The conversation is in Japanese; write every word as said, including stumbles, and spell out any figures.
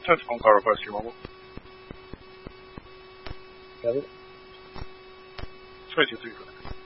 这从卡尔快喜欢我。 やべ。 最近这个。